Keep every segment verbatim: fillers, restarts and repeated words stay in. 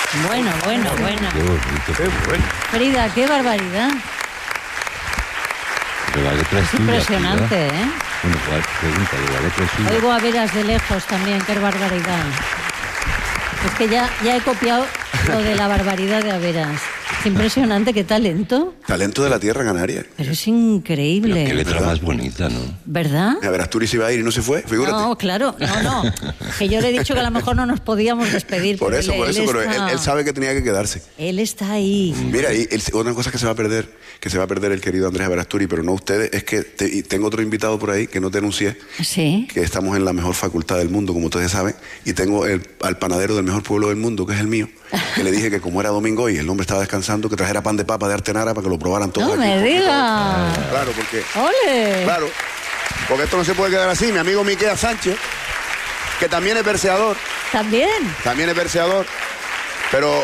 Bueno, bueno, bueno. Qué bonito, qué bueno. Frida, qué barbaridad. Pero la letra es Es tuya, impresionante, Frida. ¿eh? Bueno, ¿cuál pregunta? La letra es tuya. Oigo a veras de lejos también, qué barbaridad. Es que ya, ya he copiado lo de la barbaridad de Averas. Es impresionante, qué talento. Talento de la tierra canaria. Pero es increíble. Qué letra más bonita, ¿no? ¿Verdad? A ver, Asturias iba a ir y no se fue, figúrate. No, claro, no, no. Que yo le he dicho que a lo mejor no nos podíamos despedir. Por pero eso, él- por eso, él pero él, está- él sabe que tenía que quedarse. Él está ahí. Mira, y el- otra cosa que se va a perder, que se va a perder el querido Andrés Averasturi, pero no ustedes, es que te- y tengo otro invitado por ahí que no te anuncié, Sí. que estamos en la mejor facultad del mundo, como ustedes saben, y tengo el, al panadero del mejor pueblo del mundo, que es el mío, que le dije que como era domingo y el hombre estaba descansando, que trajera pan de papa de Artenara para que lo probaran todos. No aquí. me digas. Claro, porque... ¡Ole! Claro, porque esto no se puede quedar así. Mi amigo Miquel Sánchez, que también es verseador, ¿También? también es verseador, pero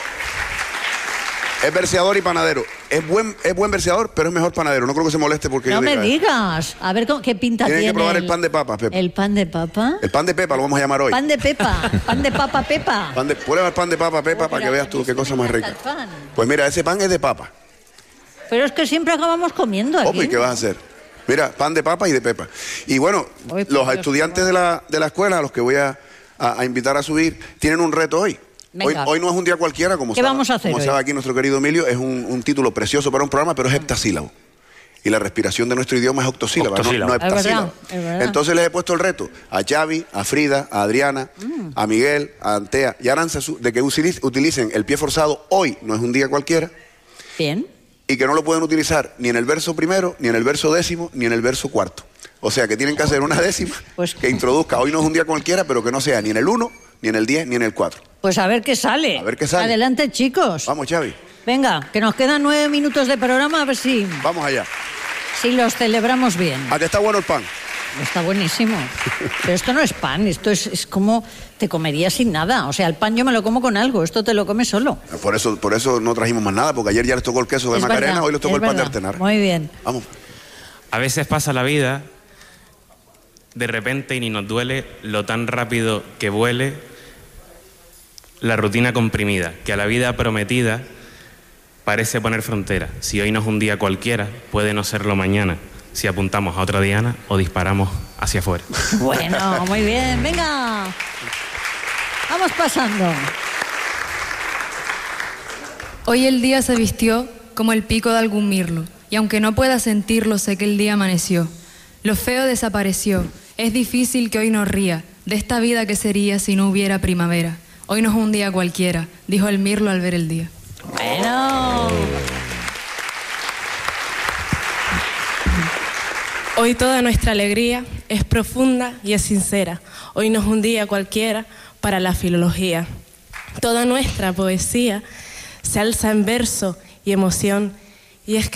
es verseador y panadero. Es buen, es buen verseador, pero es mejor panadero. No creo que se moleste porque No yo me diga- digas. A ver, ¿cómo- ¿qué pinta Tienen tiene? que probar el pan de papa, Pepa. ¿El pan de papa? El pan de Pepa lo vamos a llamar hoy. Pan de pepa. Pan de papa, pepa. Pan de, prueba el pan de papa, Pepa, Oh, para que pero veas a tú mí qué sí cosa me más rica. encanta el pan. Pues mira, ese pan es de papa. Pero es que siempre acabamos comiendo aquí. Opa, ¿y qué vas a hacer? Mira, pan de papa y de pepa. Y bueno, Ay, por los Dios, estudiantes de la, de la escuela, a los que voy a, a- a invitar a subir, tienen un reto hoy. Hoy, Venga. hoy no es un día cualquiera, como ¿Qué sabe, vamos a hacer como hoy? sabe aquí nuestro querido Emilio, es un, un título precioso para un programa, pero es heptasílabo. Y la respiración de nuestro idioma es octosílaba, no, Octosílabo. no Es verdad, heptasílaba. es verdad. Entonces les he puesto el reto a Xavi, a Frida, a Adriana, Mm. a Miguel, a Antea y a Aranzazu, de que utilic- utilicen el pie forzado hoy, no es un día cualquiera, Bien. y que no lo pueden utilizar ni en el verso primero, ni en el verso décimo, ni en el verso cuarto. O sea que tienen que hacer una décima Pues- que introduzca, hoy no es un día cualquiera, pero que no sea ni en el uno, ni en el diez, ni en el cuatro. Pues a ver qué sale. A ver qué sale. Adelante, chicos. Vamos, Xavi, Venga, que nos quedan nueve minutos de programa, a ver si, vamos allá. si los celebramos bien. ¿A que está bueno el pan? Está buenísimo. Pero esto no es pan, esto es, es como te comerías sin nada. O sea, el pan yo me lo como con algo, esto te lo comes solo. Por eso, por eso no trajimos más nada, porque ayer ya les tocó el queso de Es Macarena, verdad, hoy les tocó es el pan de verdad. Artenar. Muy bien. Vamos. A veces pasa la vida de repente y ni nos duele lo tan rápido que vuele la rutina comprimida, que a la vida prometida parece poner frontera. Si hoy no es un día cualquiera, puede no serlo mañana. Si apuntamos a otra diana o disparamos hacia afuera. Bueno, muy bien. Venga. Vamos pasando. Hoy el día se vistió como el pico de algún mirlo, y aunque no pueda sentirlo, sé que el día amaneció. Lo feo desapareció. Es difícil que hoy nos ría de esta vida que sería si no hubiera primavera. Hoy no es un día cualquiera, dijo el mirlo al ver el día. Bueno. Hoy toda nuestra alegría es profunda y es sincera. Hoy no es un día cualquiera para la filología. Toda nuestra poesía se alza en verso y emoción, y es que